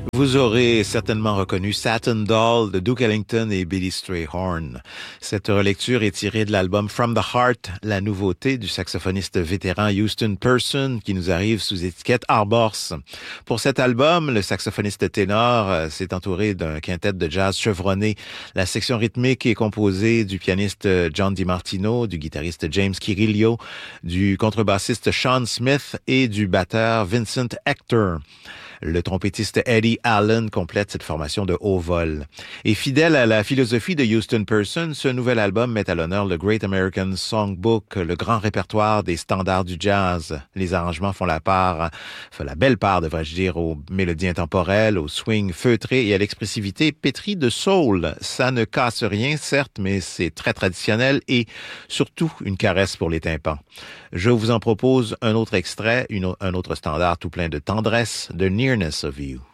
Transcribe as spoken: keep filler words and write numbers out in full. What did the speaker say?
Vous aurez certainement reconnu Satin Doll de Duke Ellington et Billy Strayhorn. Cette relecture est tirée de l'album From the Heart, la nouveauté du saxophoniste vétéran Houston Person qui nous arrive sous étiquette Arbors. Pour cet album, le saxophoniste ténor s'est entouré d'un quintet de jazz chevronné. La section rythmique est composée du pianiste John DiMartino, du guitariste James Kirillo, du contrebassiste Sean Smith et du batteur Vincent Hector. Le trompettiste Eddie Allen complète cette formation de haut vol. Et fidèle à la philosophie de Houston Person, ce nouvel album met à l'honneur le Great American Songbook, le grand répertoire des standards du jazz. Les arrangements font la part, font la belle part, devrais-je dire, aux mélodies intemporelles, au swing feutré et à l'expressivité pétrie de soul. Ça ne casse rien, certes, mais c'est très traditionnel et surtout une caresse pour les tympans. Je vous en propose un autre extrait, une, un autre standard tout plein de tendresse, de Nearness of You.